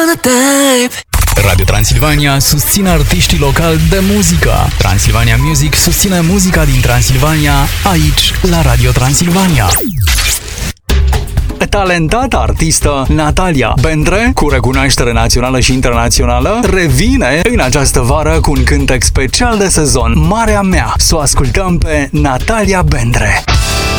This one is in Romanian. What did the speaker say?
the tape. Radio Transilvania susține artiștii locali de muzică. Transilvania Music susține muzica din Transilvania, aici, la Radio Transilvania. Talentata artistă Natalia Bendre, cu recunoaștere națională și internațională, revine în această vară cu un cântec special de sezon, Marea Mea. Să o ascultăm pe Natalia Bendre.